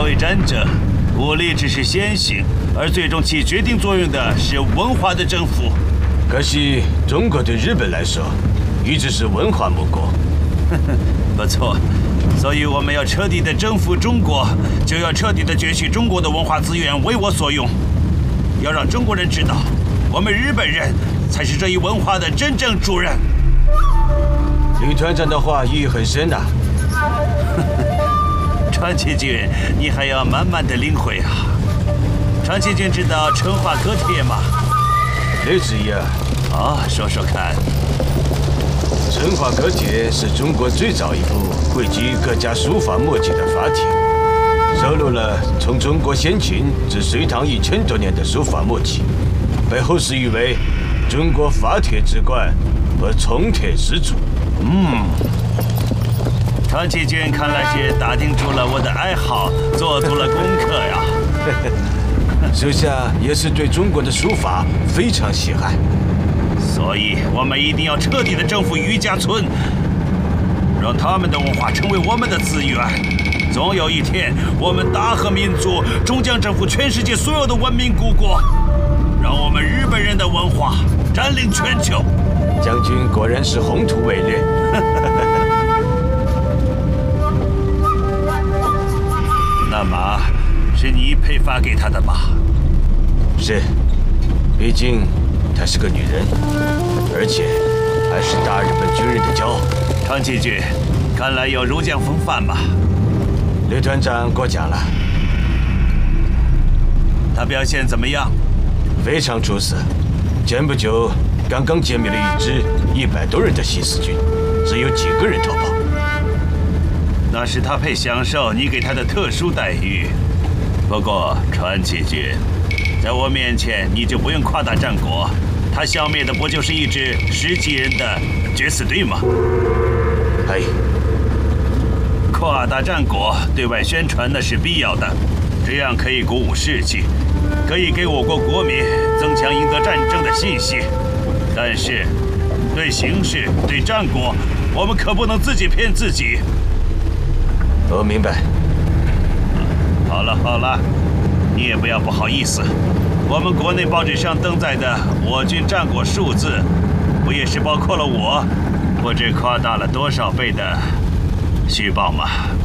谓战争，武力只是先行，而最终起决定作用的是文化的征服。 可惜中国对日本来说，一直是文化母国。 不错，所以我们要彻底的征服中国，就要彻底的攫取中国的文化资源为我所用。要让中国人知道，我们日本人才是这一文化的真正主人。 李团长的话意义很深呐。 川崎君，你还要慢慢的领会啊。川崎君知道成化阁帖吗？ 那是呀。 说说看。 成化阁帖是中国最早一部汇集各家书法墨迹的法帖，收录了从中国先秦至隋唐1000多年的书法墨迹，被后世誉为中国法帖之冠和从帖始祖。 川崎君看来是打听出了我的爱好，做足了功课呀。 属下也是对中国的书法非常喜爱。 所以，我们一定要彻底的征服余家村，让他们的文化成为我们的资源。总有一天，我们大和民族终将征服全世界所有的文明古国，让我们日本人的文化占领全球。 将军果然是宏图伟略。 那马是你配发给他的吧？ 是，毕竟她是个女人，而且还是大日本军人的骄傲。 川崎君，看来有儒将风范嘛。 吕团长过奖了。 他表现怎么样？ 非常出色。前不久刚刚歼灭了一支100多人的西斯军，只有几个人逃跑。 那是他配享受你给他的特殊待遇。不过川崎君，在我面前你就不用夸大战果，他消灭的不就是一支10几人的决死队吗？ 哎， 夸大战果，对外宣传那是必要的，这样可以鼓舞士气，可以给我国国民增强赢得战争的信心。但是，对形势、对战果，我们可不能自己骗自己。 我明白。 好了好了，你也不要不好意思。我们国内报纸上登载的我军战果数字，不也是包括了我不知夸大了多少倍的虚报吗？